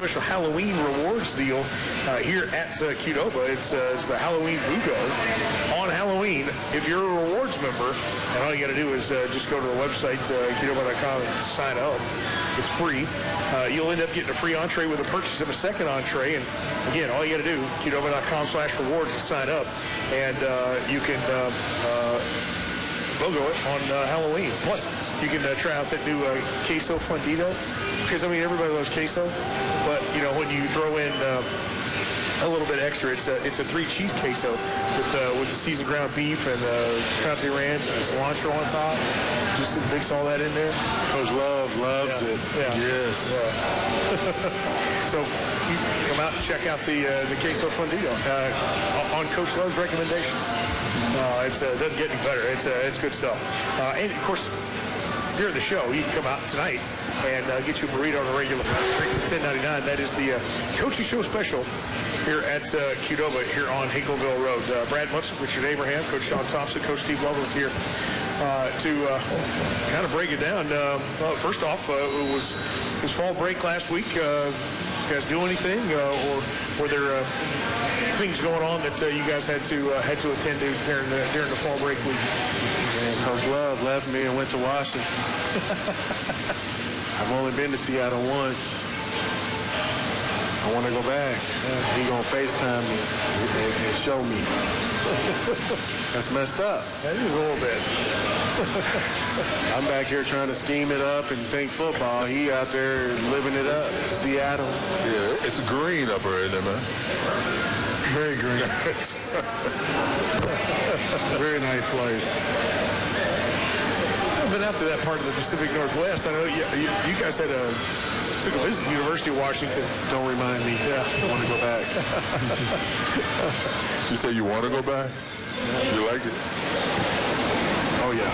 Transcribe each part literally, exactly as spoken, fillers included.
special Halloween rewards deal uh, here at uh, Qdoba. It's, uh, it's the Halloween BUGO on Halloween. If you're a rewards member, and all you got to do is uh, just go to the website, uh, Qdoba dot com, and sign up. It's free. Uh, you'll end up getting a free entree with the purchase of a second entree. And again, all you got to do, Qdoba dot com slash rewards, and sign up. And uh, you can uh, uh, BOGO it on uh, Halloween. Plus, you can uh, try out that new uh, queso fundito. Because, I mean, everybody loves queso. But, you know, when you throw in uh, a little bit extra, it's a, it's a three-cheese queso with uh, with the seasoned ground beef and uh, Conte ranch and the cilantro on top. Just mix all that in there. Coach Love loves yeah. it. Yeah. Yes. Yeah. So you come out and check out the uh, the queso fundito uh, on Coach Love's recommendation. Uh, it uh, doesn't get any better. It's uh, it's good stuff. Uh, and of course, during the show, you can come out tonight and uh, get you a burrito on a regular drink for ten ninety-nine. That is the uh, Coachy Show special here at uh, Qdoba here on Hinkledville Road. Uh, Brad Munson, Richard Abraham, Coach Sean Thompson, Coach Steve Lovell is here uh, to uh, kind of break it down. Uh, well, first off, uh, it was it was fall break last week. Uh, did you guys do anything, uh, or were there uh, things going on that uh, you guys had to uh, had to attend to during the, during the fall break week? Man, Coach Love left me and went to Washington. I've only been to Seattle once. I want to go back. Yeah. He gonna FaceTime me and, and show me. That's messed up. That is a little bit. I'm back here trying to scheme it up and think football. He out there living it up. Seattle. Yeah, it's green up there, isn't it, man? Very green. Very nice place. I've been out to that part of the Pacific Northwest. I know you, you, you guys had a took a visit to the University of Washington. Don't remind me. Yeah. I want to go back. You say you want to go back? Yeah. You liked it? Oh, yeah.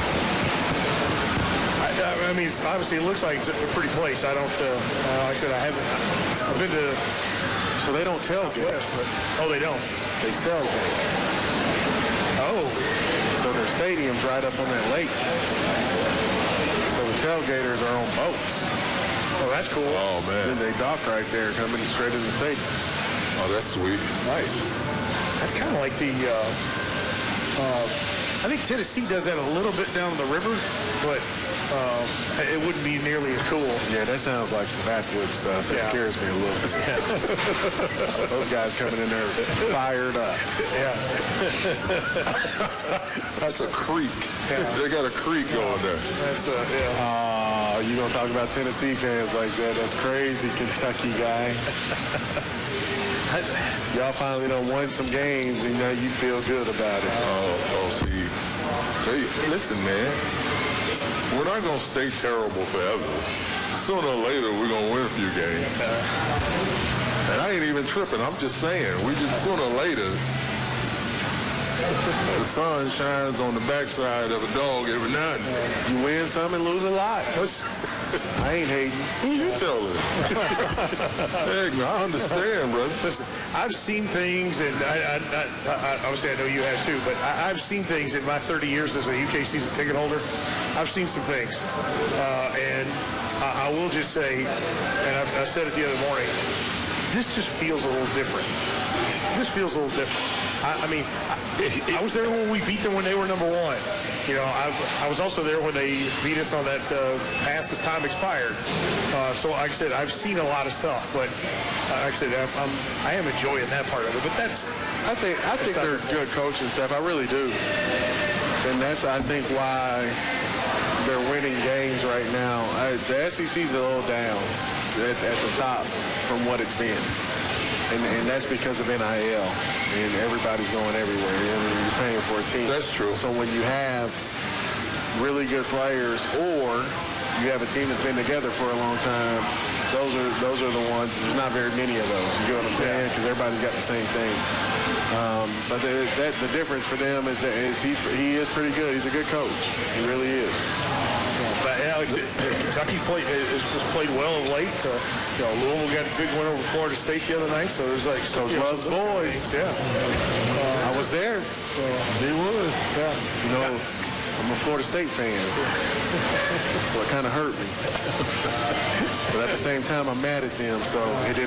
I, I mean, it's, obviously, it looks like it's a pretty place. I don't, uh, uh, like I said, I haven't, I've been to So they don't tailgate. Southwest, but, oh, they don't? They tailgate. Oh. So their stadium's right up on that lake. So the tailgaters are on boats. Oh, that's cool. Oh, man. Then they dock right there, coming straight to the stadium. Oh, that's sweet. Nice. That's kind of like the, uh, uh, I think Tennessee does that a little bit down the river, but uh, it wouldn't be nearly as cool. Yeah, that sounds like some backwoods stuff. That Yeah. scares me a little bit. Those guys coming in there fired up. Yeah. That's a creek. Yeah. They got a creek going there. That's, uh, yeah. Oh, you gonna talk about Tennessee fans like that? That's crazy, Kentucky guy. Y'all finally done won some games, and now you feel good about it. Oh, oh, see. Hey, listen, man. We're not going to stay terrible forever. Sooner or later, we're going to win a few games. And I ain't even tripping. I'm just saying. We just, sooner or later, the sun shines on the backside of a dog every now and then. You win some and lose a lot. I ain't hating. Who you telling? Heck, I understand, brother. Listen, I've seen things, and I, I, I, I obviously I know you have too, but I, I've seen things in my thirty years as a U K season ticket holder. I've seen some things, uh, and I, I will just say, and I've, I said it the other morning, this just feels a little different. This feels a little different. I, I mean, I, I was there when we beat them when they were number one. You know, I've, I was also there when they beat us on that uh, pass as time expired. Uh, so, like I said, I've seen a lot of stuff, but uh, like I said, I'm, I'm, I am enjoying that part of it. But that's, I think I think they're good coaching staff. I really do, and that's I think why they're winning games right now. I, the S E C's a little down at, at the top from what it's been. And, and that's because of N I L, and everybody's going everywhere. I mean, you're paying for a team. That's true. So when you have really good players, or you have a team that's been together for a long time, those are those are the ones. There's not very many of those. You get what I'm saying? Because everybody's got the same thing. Um, but the, that, the difference for them is that is he's he is pretty good. He's a good coach. He really is. But Alex, Kentucky played has played well of late. Uh, you know, Louisville got a big win over Florida State the other night, so there's like So you know, Love's those kind of boys. things, yeah. Uh, I was there. So He was. yeah, You know, I'm a Florida State fan, so it kind of hurt me. But at the same time, I'm mad at them, so it didn't